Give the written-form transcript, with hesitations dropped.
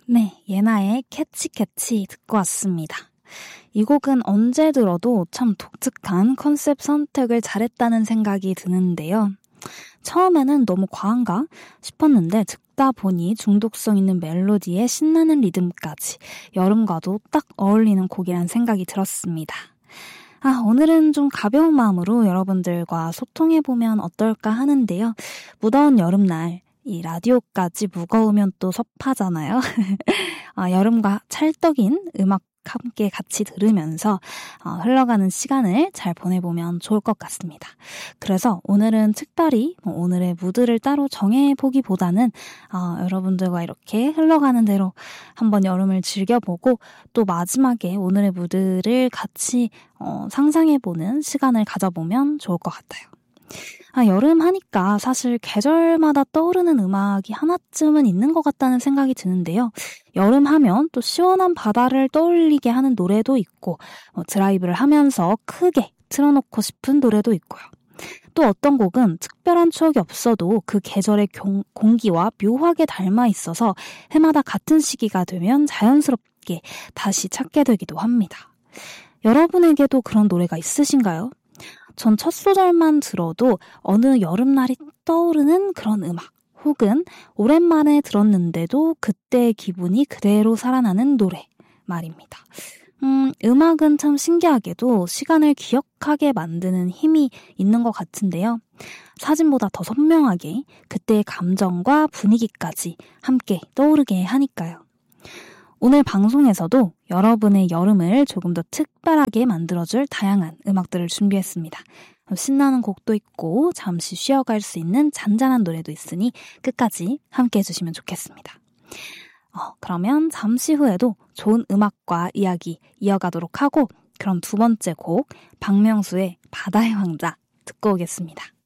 네, 예나의 캐치캐치 듣고 왔습니다. 이 곡은 언제 들어도 참 독특한 컨셉 선택을 잘했다는 생각이 드는데요. 처음에는 너무 과한가 싶었는데 듣다 보니 중독성 있는 멜로디에 신나는 리듬까지 여름과도 딱 어울리는 곡이란 생각이 들었습니다. 오늘은 좀 가벼운 마음으로 여러분들과 소통해보면 어떨까 하는데요. 무더운 여름날 이 라디오까지 무거우면 또 섭하잖아요. 여름과 찰떡인 음악 함께 같이 들으면서 흘러가는 시간을 잘 보내보면 좋을 것 같습니다. 그래서 오늘은 특별히 오늘의 무드를 따로 정해보기보다는 여러분들과 이렇게 흘러가는 대로 한번 여름을 즐겨보고 또 마지막에 오늘의 무드를 같이 상상해보는 시간을 가져보면 좋을 것 같아요. 여름 하니까 사실 계절마다 떠오르는 음악이 하나쯤은 있는 것 같다는 생각이 드는데요. 여름 하면 또 시원한 바다를 떠올리게 하는 노래도 있고 드라이브를 하면서 크게 틀어놓고 싶은 노래도 있고요. 또 어떤 곡은 특별한 추억이 없어도 그 계절의 공기와 묘하게 닮아 있어서 해마다 같은 시기가 되면 자연스럽게 다시 찾게 되기도 합니다. 여러분에게도 그런 노래가 있으신가요? 전 첫 소절만 들어도 어느 여름날이 떠오르는 그런 음악 혹은 오랜만에 들었는데도 그때의 기분이 그대로 살아나는 노래 말입니다. 음악은 참 신기하게도 시간을 기억하게 만드는 힘이 있는 것 같은데요. 사진보다 더 선명하게 그때의 감정과 분위기까지 함께 떠오르게 하니까요. 오늘 방송에서도 여러분의 여름을 조금 더 특별하게 만들어줄 다양한 음악들을 준비했습니다. 신나는 곡도 있고 잠시 쉬어갈 수 있는 잔잔한 노래도 있으니 끝까지 함께 해주시면 좋겠습니다. 그러면 잠시 후에도 좋은 음악과 이야기 이어가도록 하고 그럼 두 번째 곡 박명수의 바다의 왕자 듣고 오겠습니다.